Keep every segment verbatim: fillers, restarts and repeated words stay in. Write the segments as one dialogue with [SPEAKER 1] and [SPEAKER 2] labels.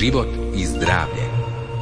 [SPEAKER 1] život i zdravlje.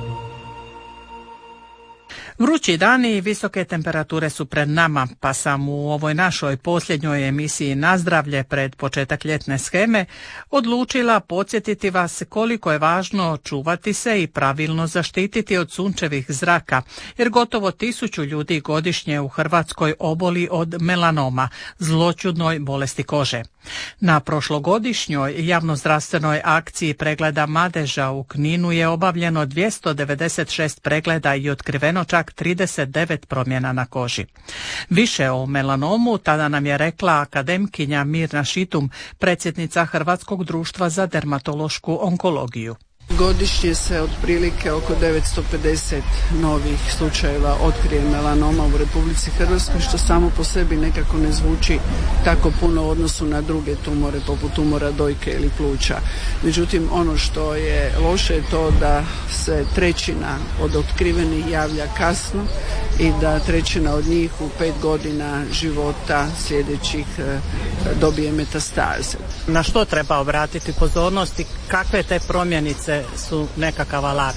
[SPEAKER 2] Vrući dani i visoke temperature su pred nama, pa sam u ovoj našoj posljednjoj emisiji Na zdravlje pred početak ljetne sheme odlučila podsjetiti vas koliko je važno čuvati se i pravilno zaštititi od sunčevih zraka, jer gotovo tisuću ljudi godišnje u Hrvatskoj oboli od melanoma, zloćudnoj bolesti kože. Na prošlogodišnjoj javnozdravstvenoj akciji pregleda madeža u Kninu je obavljeno dvjesto devedeset šest pregleda i otkriveno čak trideset devet promjena na koži. Više o melanomu tada nam je rekla akademkinja Mirna Šitum, predsjednica Hrvatskog društva za dermatološku onkologiju.
[SPEAKER 3] Godišnje se otprilike oko devetsto pedeset novih slučajeva otkrije melanoma u Republici Hrvatskoj, što samo po sebi nekako ne zvuči tako puno u odnosu na druge tumore poput tumora dojke ili pluća. Međutim, ono što je loše je to da se trećina od otkrivenih javlja kasno i da trećina od njih u pet godina života sljedećih dobije metastaze.
[SPEAKER 2] Na što treba obratiti pozornost i kakve te promjenice su nekakav alarm?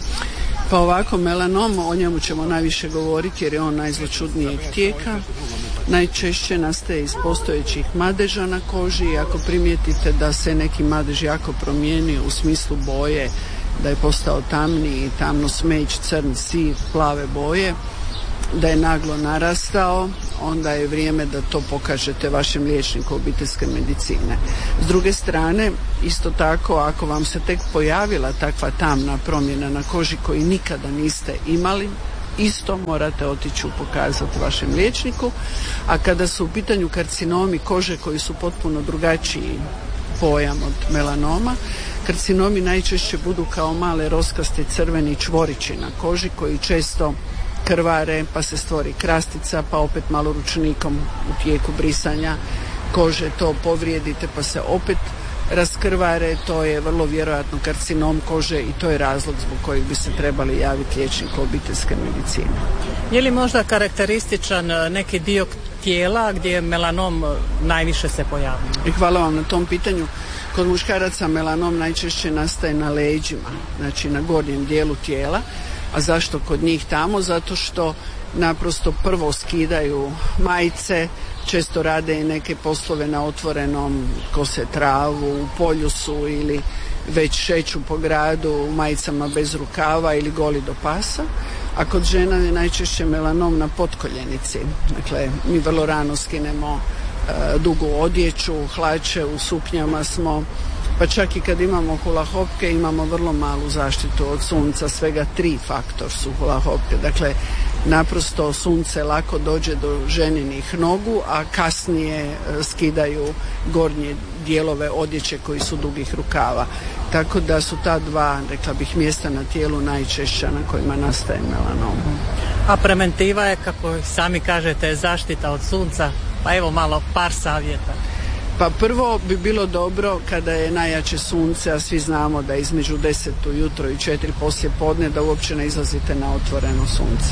[SPEAKER 3] Pa ovako, melanom, o njemu ćemo najviše govoriti jer je on najzloćudnijeg tijeka. Najčešće nastaje iz postojećih madeža na koži i ako primijetite da se neki madež jako promijenio u smislu boje, da je postao tamniji, tamno smeć, crn, siv, plave boje, da je naglo narastao, onda je vrijeme da to pokažete vašem liječniku obiteljske medicine. S druge strane, isto tako, ako vam se tek pojavila takva tamna promjena na koži koju nikada niste imali, isto morate otići pokazati vašem liječniku. A kada su u pitanju karcinomi kože koji su potpuno drugačiji pojam od melanoma, karcinomi najčešće budu kao male roskaste crveni čvorići na koži koji često krvare, pa se stvori krastica, pa opet malo ručnikom u tijeku brisanja kože to povrijedite, pa se opet raskrvare. To je vrlo vjerojatno karcinom kože i to je razlog zbog kojeg bi se trebali javiti liječniku obiteljske medicine.
[SPEAKER 2] Je li možda karakterističan neki dio tijela gdje je melanom najviše se pojavio?
[SPEAKER 3] I hvala vam na tom pitanju. Kod muškaraca melanom najčešće nastaje na leđima, znači na gornjem dijelu tijela. A zašto kod njih tamo? Zato što naprosto prvo skidaju majice, često rade i neke poslove na otvorenom, kose travu, u polju su ili već šeću po gradu u majicama bez rukava ili goli do pasa. A kod žena je najčešće melanom na potkoljenici. Dakle, mi vrlo rano skinemo e, dugu odjeću, hlače, u suknjama smo, pa čak i kad imamo hula hopke imamo vrlo malu zaštitu od sunca, svega tri faktor su hula hopke. Dakle, naprosto sunce lako dođe do ženinih nogu, a kasnije skidaju gornje dijelove odjeće koji su dugih rukava. Tako da su ta dva, rekla bih, mjesta na tijelu najčešća na kojima nastaje melanom.
[SPEAKER 2] A preventiva je, kako sami kažete, zaštita od sunca, pa evo malo par savjeta.
[SPEAKER 3] Pa prvo bi bilo dobro kada je najjače sunce, a svi znamo da između deset ujutro i četiri poslije podne da uopće ne izlazite na otvoreno sunce.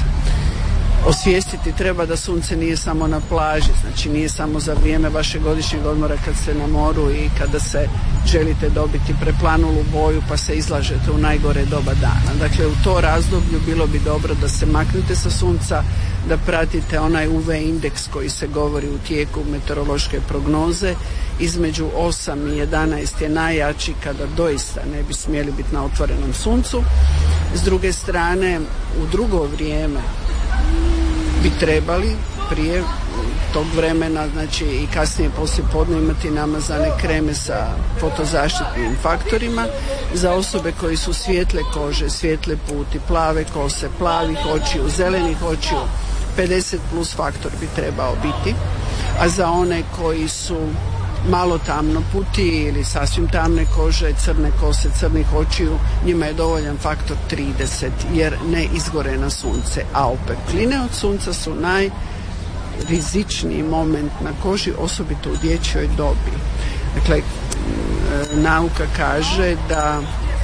[SPEAKER 3] Osvijestiti treba da sunce nije samo na plaži, znači nije samo za vrijeme vašeg godišnjeg odmora kad ste na moru i kada se želite dobiti preplanulu boju pa se izlažete u najgore doba dana. Dakle, u to razdoblju bilo bi dobro da se maknete sa sunca, da pratite onaj U V indeks koji se govori u tijeku meteorološke prognoze. Između osam i jedanaest je najjači kada doista ne bi smjeli biti na otvorenom suncu. S druge strane, u drugo vrijeme bi trebali prije tog vremena, znači i kasnije poslije podne, imati namazane kreme sa fotozaštitnim faktorima za osobe koji su svijetle kože, svijetle puti, plave kose, plavih očiju, zelenih očiju. pedeset plus faktor bi trebao biti, a za one koji su malo tamno puti ili sasvim tamne kože, crne kose, crnih očiju, njima je dovoljan faktor trideset jer ne izgore na sunce, a opekline od sunca su najrizičniji moment na koži, osobito u dječjoj dobi. Dakle, nauka kaže da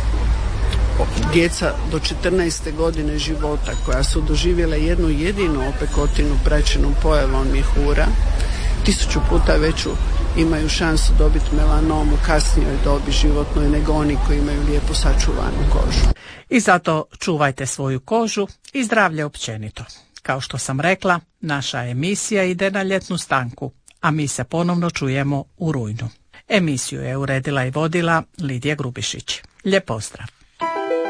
[SPEAKER 3] djeca do četrnaeste godine života koja su doživjela jednu jedinu opekotinu praćenu pojavom mjehura, tisuću puta veću imaju šansu dobiti melanom u kasnijoj dobi životnoj nego oni koji imaju lijepo sačuvanu kožu.
[SPEAKER 2] I zato čuvajte svoju kožu i zdravlje općenito. Kao što sam rekla, naša emisija ide na ljetnu stanku, a mi se ponovno čujemo u rujnu. Emisiju je uredila i vodila Lidija Grubišić. Lijep pozdrav!